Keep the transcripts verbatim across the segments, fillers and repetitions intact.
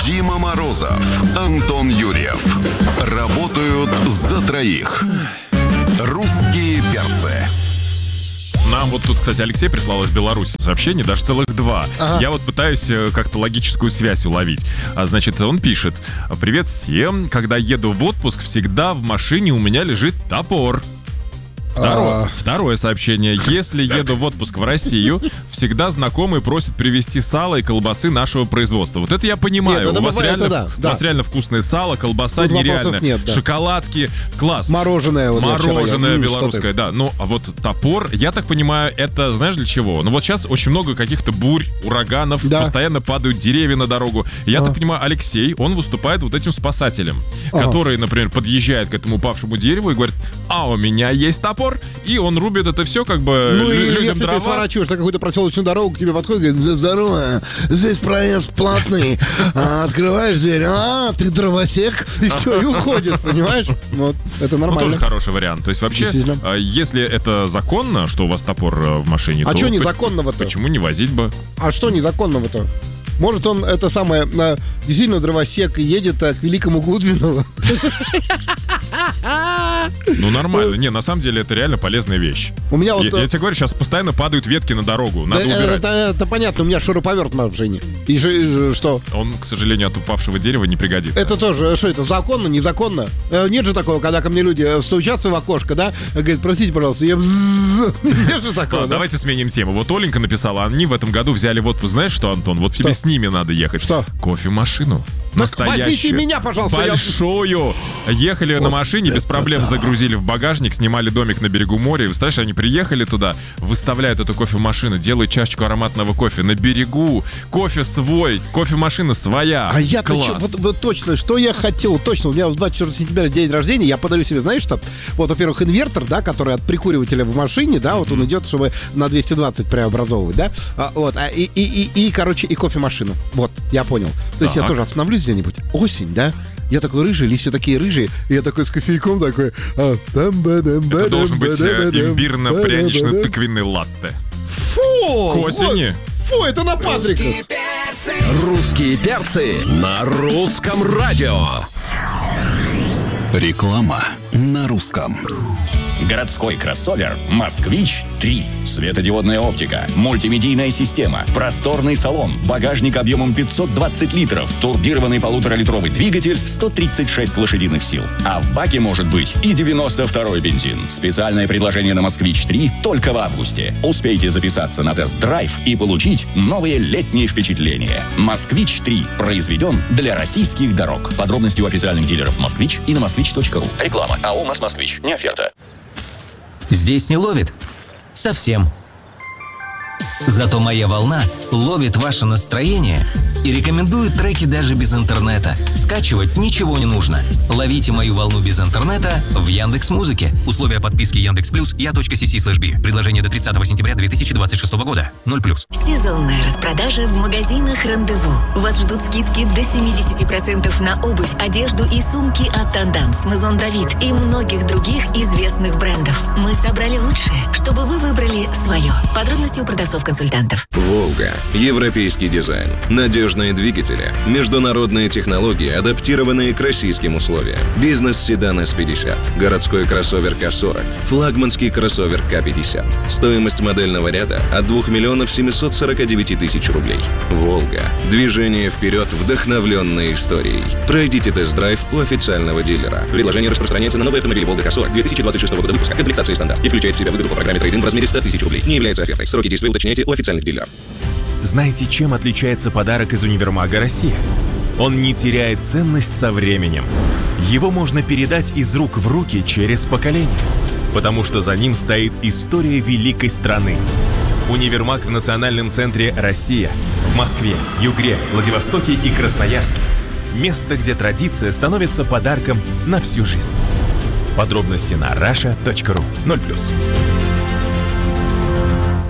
Дима Морозов, Антон Юрьев. Работают за троих. Русские перцы. Нам вот тут, кстати, Алексей прислал из Беларуси сообщение, даже целых два. Ага. Я вот пытаюсь как-то логическую связь уловить. А, значит, он пишет: «Привет всем. Когда еду в отпуск, всегда в машине у меня лежит топор». Второе, А. второе сообщение. Если еду в отпуск в Россию, всегда знакомые просят привезти сало и колбасы нашего производства. Вот это я понимаю. Нет, это у, вас бывает, реально, это да, у да. вас реально вкусное сало, колбаса Тут нереальная. вопросов нет, да. Шоколадки, класс. Мороженое. Вот я вчера Мороженое ел. М, белорусское, что ты. да. Ну, а вот топор, я так понимаю, это знаешь для чего? Ну вот сейчас очень много каких-то бурь, ураганов, Да. постоянно падают деревья на дорогу. И я А. так понимаю, Алексей, он выступает вот этим спасателем, А. который, например, подъезжает к этому упавшему дереву и говорит: а у меня есть топор, и он рубит это все как бы Ну лю- и людям если дрова. ты сворачиваешь на какую-то проселочную дорогу, к тебе подходит и говорит: здорово, здесь проезд платный. А, открываешь дверь, а, ты дровосек, и все, и уходит, понимаешь? Вот, это Ну, нормально. тоже хороший вариант. То есть вообще, Действительно. а, если это законно, что у вас топор э, в машине, А то что по- незаконного-то? почему не возить бы? А что незаконного-то? Может, он это самое, э, действительно дровосек и едет э, к великому Гудвину? Ну, нормально. Не, на самом деле это реально полезная вещь. У меня вот... Я, я тебе говорю, сейчас постоянно падают ветки на дорогу. Надо Да, убирать. это, это понятно, у меня шуруповерт в машине. И же, и же что? Он, к сожалению, от упавшего дерева не пригодится. Это тоже, что это, законно, незаконно? Э, Нет же такого, когда ко мне люди э, стучатся в окошко, да? Говорят: простите, пожалуйста, я... бззз». Нет же такого, Ладно, да? давайте сменим тему. Вот Оленька написала, они в этом году взяли в отпуск. Знаешь что, Антон? Вот тебе с ними надо ехать. Что? Кофемашину. Настоящую. возьмите меня, пожалуйста, я- Большую. Ехали на Вот машине, без это проблем да. загрузили в багажник, снимали домик на берегу моря. И, представляешь, они приехали туда, выставляют эту кофемашину, делают чашечку ароматного кофе на берегу. Кофе свой, кофемашина своя. А я-то Класс. чё, вот, вот точно, что я хотел, точно, у меня двадцать четвёртого сентября день рождения, я подарю себе, знаешь что? Вот, во-первых, инвертор, да, который от прикуривателя в машине, да, вот он идет, чтобы на двести двадцать преобразовывать, да, а, вот, а, и, и, и, и, короче, и кофемашину, вот, я понял. То есть я Так. тоже остановлюсь где-нибудь, осень, да, я такой рыжий, листья такие рыжие, и я такой с кофейком такой... А, Это должен быть э, имбирно-прянично-тыквенный латте. Фу! К осени. вот, Фу, это на Патриках. Русские перцы на русском радио. Реклама на русском. Городской кроссовер «Москвич три». Светодиодная оптика, мультимедийная система, просторный салон, багажник объемом пятьсот двадцать литров, турбированный полуторалитровый двигатель, сто тридцать шесть лошадиных сил. А в баке может быть и девяносто второй бензин. Специальное предложение на «Москвич три» только в августе. Успейте записаться на тест-драйв и получить новые летние впечатления. «Москвич три» произведен для российских дорог. Подробности у официальных дилеров «Москвич» и на москвич точка ру. Реклама. АО «Москвич». Не оферта. Здесь не ловит? Совсем. Зато «Моя волна» ловит ваше настроение и рекомендует треки даже без интернета. Скачивать ничего не нужно. Ловите «Мою волну» без интернета в Яндекс.Музыке. Условия подписки Яндекс Плюс я.си слэш би. Предложение до тридцатого сентября две тысячи двадцать шестого года. ноль плюс. Сезонная распродажа в магазинах «Рандеву». Вас ждут скидки до семьдесят процентов на обувь, одежду и сумки от Танденс, Мазон Давид и многих других известных брендов. Мы собрали лучшее, чтобы вы выбрали свое. Подробности у продавцов-консультантов. «Волга». Европейский дизайн. Надежные двигатели. Международные технологии, адаптированные к российским условиям. Бизнес-седан эс пятьдесят. Городской кроссовер ка сорок. Флагманский кроссовер ка пятьдесят. Стоимость модельного ряда от двух миллионов семьсот сорок девять тысяч рублей. «Волга». Движение вперед, вдохновленное историей. Пройдите тест-драйв у официального дилера. Предложение распространяется на новые автомобили «Волга ка сорок» две тысячи двадцать шестого года выпуска. Комплектация стандарт. И включает в себя выгоду по программе трейд-ин в размере сто тысяч рублей. Не является офертой. Сроки действия уточняйте у официальных дилеров. Знаете, чем отличается подарок из универмага «Россия»? Он не теряет ценность со временем. Его можно передать из рук в руки через поколение, потому что за ним стоит история великой страны. Универмаг в национальном центре «Россия» в Москве, Югре, Владивостоке и Красноярске. Место, где традиция становится подарком на всю жизнь. Подробности на раша точка ру. ноль плюс.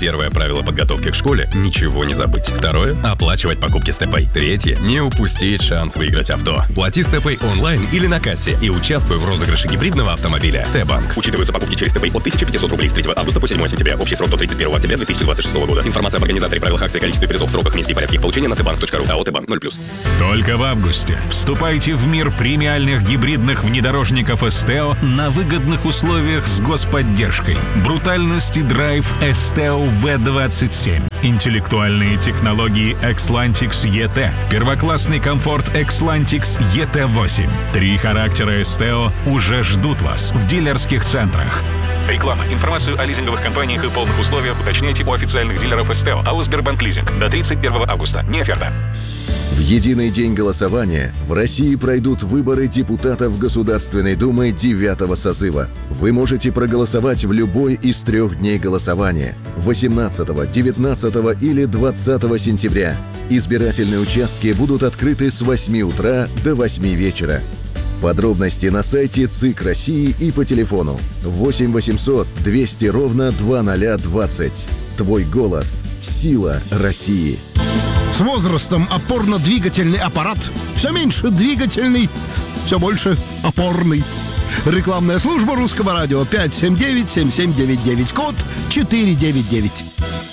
Первое правило подготовки к школе – ничего не забыть. Второе – оплачивать покупки StepPay. Третье – не упустить шанс выиграть авто. Плати StepPay онлайн или на кассе и участвуй в розыгрыше гибридного автомобиля. Т-банк. Учитываются покупки через StepPay от тысяча пятьсот рублей с третьего августа по седьмое сентября. Общий срок до тридцать первого октября две тысячи двадцать шестого года. Информация об организаторе, правилах акции, количестве призов, сроках, месте и порядке их получения на тбанк точка ру. АО «Т-банк» ноль плюс. Только в августе вступайте в мир премиальных гибридных внедорожников Esteo на выгодных условиях с господдержкой. Брутальность и драйв Esteo ви двадцать семь. Интеллектуальные технологии Xlantix и ти. Первоклассный комфорт Xlantix и ти восемь. Три характера Esteo уже ждут вас в дилерских центрах. Реклама. Информацию о лизинговых компаниях и полных условиях уточняйте у официальных дилеров Esteo. АО «Сбербанк Лизинг». До тридцать первого августа. Не оферта. В единый день голосования в России пройдут выборы депутатов Государственной Думы девятого созыва. Вы можете проголосовать в любой из трех дней голосования – восемнадцатого, девятнадцатого или двадцатого сентября. Избирательные участки будут открыты с восьми утра до восьми вечера. Подробности на сайте ЦИК России и по телефону восемь восемьсот двести ровно двадцать двадцать. Твой голос – сила России. С возрастом опорно-двигательный аппарат все меньше двигательный, все больше опорный. Рекламная служба Русского радио пять семь девять семь семь девять девять, код четыре девять девять.